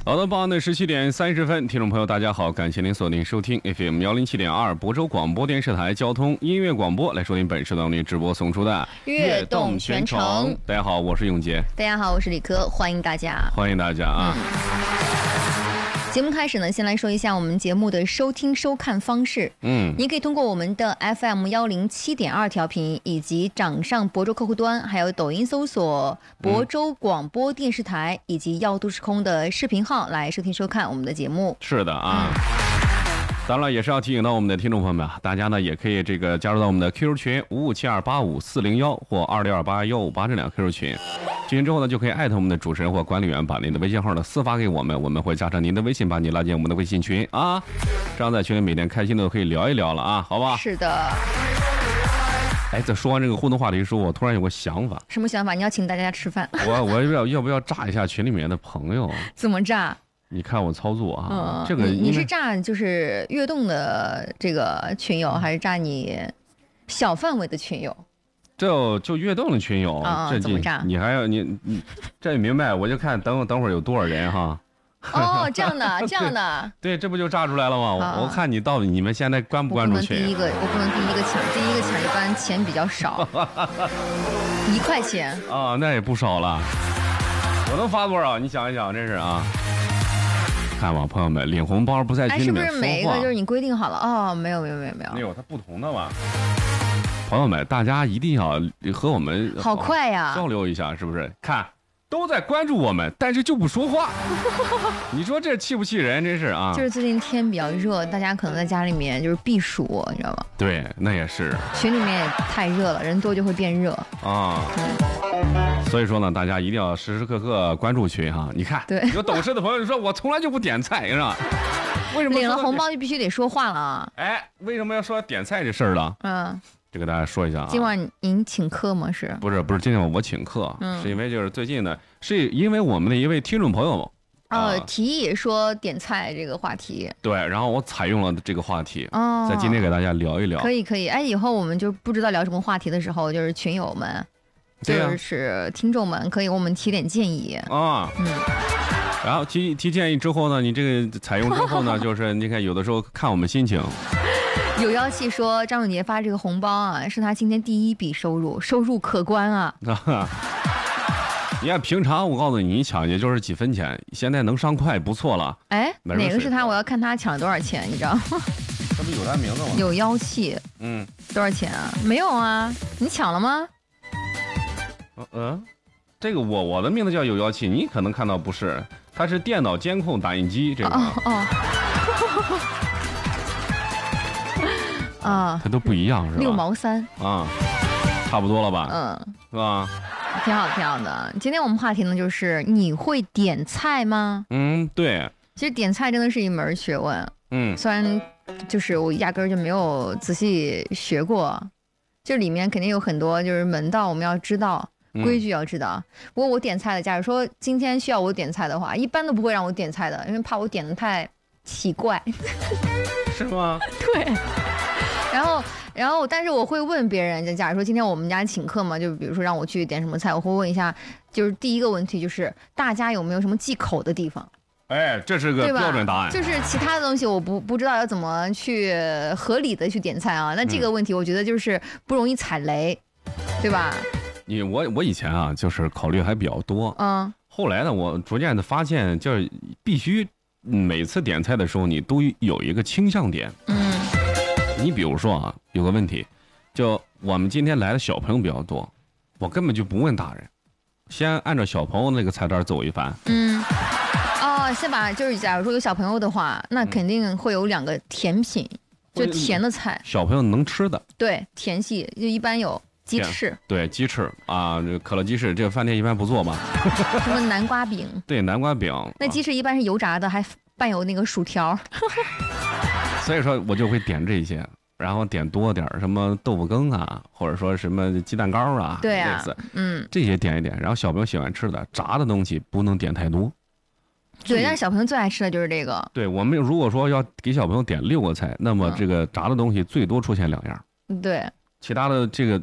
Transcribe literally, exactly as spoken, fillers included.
好的，傍晚的十七点三十分，听众朋友大家好，感谢您锁定收听 F M 幺零七点二亳州广播电视台交通音乐广播，来收听本时段为您直播送出的悦动全程。 大家好，我是永杰。 大家好，我是李科，欢迎大家， 欢迎大家啊。 嗯节目开始呢，先来说一下我们节目的收听收看方式。 嗯， 你可以通过我们的 F M 幺零七点二调频，以及掌上亳州客户端，还有抖音搜索亳州广播电视台，以及耀都时空的视频号来收听收看我们的节目。 是的啊。嗯，当然也是要提醒到我们的听众朋友们啊，大家呢也可以这个加入到我们的 Q Q 群五五七二八五四零幺或二六二八幺五八这两个 Q Q 群。进群之后呢，就可以艾特我们的主持人或管理员，把您的微信号呢私发给我们，我们会加上您的微信，把你拉进我们的微信群啊。这样在群里每天开心的都可以聊一聊了啊，好吧？ 是的。 哎，在说完这个互动话题的时候，我突然有个想法。 什么想法？你要请大家吃饭？ 我我要要不要炸一下群里面的朋友？ 怎么炸？ 你看我操作啊， 嗯、 这个你, 你是炸就是悦动的这个群友，还是炸你小范围的群友？ 这就悦动的群友， 哦、 这怎么炸？ 你还要你你这也明白？我就看等等会儿有多少人哈。 哦，这样的，这样的。 对, 对，这不就炸出来了吗？我, 我看你到底你们现在关不关注群？ 我不能第一个，我不能第一个抢，第一个抢一般钱比较少，一块钱啊，那也不少了。我能发多少？你想一想，真是啊。看吧，朋友们，领红包不在群里面说话。 哎，是不是每一个就是你规定好了？哦，没有没有没有没有， 没有，它不同的嘛。朋友们，大家一定要和我们好快呀交流一下，是不是？看，都在关注我们，但是就不说话。你说这气不气人？真是啊！ 就是最近天比较热，大家可能在家里面就是避暑，你知道吗？ 对，那也是。 群里面也太热了，人多就会变热啊。嗯。所以说呢，大家一定要时时刻刻关注群哈。你看， 对， 有懂事的朋友就说，我从来就不点菜，是吧？为什么领了红包就必须得说话了啊？ 哎，为什么要说点菜这事儿了？嗯。这个大家说一下啊， 今晚您请客吗？是不是不是今天我请客、嗯，是因为就是最近呢，是因为我们的一位听众朋友呃、啊、提议说点菜这个话题， 对，然后我采用了这个话题，哦，在今天给大家聊一聊， 可以可以，哎，以后我们就不知道聊什么话题的时候，就是群友们，就是听众们可以给我们提点建议啊，嗯。然后提提建议之后呢，你这个采用之后呢，就是你看有的时候看我们心情。 有妖气说张永杰发这个红包啊，是他今天第一笔收入，收入可观啊！ 你看平常我告诉你，你抢也就是几分钱，现在能上块不错了。 哎，哪个是他？我要看他抢了多少钱，你知道吗？ 这不有他名字吗？ 有妖气，嗯，多少钱啊？没有啊，你抢了吗？ 嗯、呃，这个我我的名字叫有妖气，你可能看到不是，它是电脑监控打印机这个。哦哦。啊，它都不一样是吧？ 六毛三啊，差不多了吧？嗯，是吧？ 挺好，挺好的。今天我们话题呢，就是你会点菜吗？ 嗯，对。 其实点菜真的是一门学问。嗯，虽然就是我压根儿就没有仔细学过，这里面肯定有很多就是门道，我们要知道，规矩要知道。嗯、不过我点菜的，假如说今天需要我点菜的话，一般都不会让我点菜的，因为怕我点的太奇怪。 是吗？ 对。然后，然后，但是我会问别人，就假如说今天我们家请客嘛，就比如说让我去点什么菜，我会问一下，就是第一个问题就是大家有没有什么忌口的地方？ 哎，这是个标准答案。 就是其他的东西我不不知道要怎么去合理的去点菜啊。那这个问题我觉得就是不容易踩雷，嗯、对吧？ 你我我以前啊，就是考虑还比较多，嗯，后来呢，我逐渐的发现，就是必须每次点菜的时候，你都有一个倾向点，嗯。你比如说啊，有个问题，就我们今天来的小朋友比较多，我根本就不问大人，先按照小朋友那个菜单走一番。嗯， 哦，先把就是假如说有小朋友的话，那肯定会有两个甜品，嗯、就甜的菜， 小朋友能吃的。 对，甜系就一般有鸡翅， 对，鸡翅啊，这可乐鸡翅，这个饭店一般不做吧？ 什么南瓜饼？ 对，南瓜饼。 那鸡翅一般是油炸的，还伴有那个薯条。 所以说我就会点这些，然后点多点什么豆腐羹啊，或者说什么鸡蛋糕啊， 对啊， 类似， 嗯， 这些点一点。然后小朋友喜欢吃的炸的东西不能点太多。 对，但是小朋友最爱吃的就是这个。 对，我们如果说要给小朋友点六个菜，那么这个炸的东西最多出现两样。 对， 其他的这个